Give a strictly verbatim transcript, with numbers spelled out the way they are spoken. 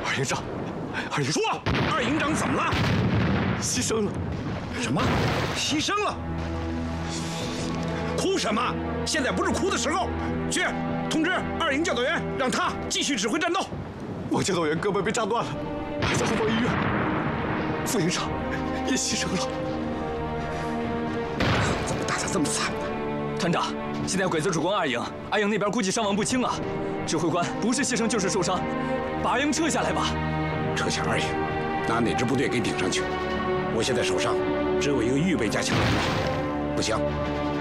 二营长，二营说，二营长怎么了？ 牺牲了。 什么？牺牲了？哭什么？现在不是哭的时候。去通知二营教导员，让他继续指挥战斗。 王教导员胳膊被炸断了，还在后方医院。副营长也牺牲了。 怎么打得这么惨呢？ 团长，现在鬼子主攻二营，二营那边估计伤亡不轻啊。指挥官不是牺牲就是受伤，把二营撤下来吧。 撤下二营，拿哪支部队给顶上去？我现在手上只有一个预备加强连的，不行。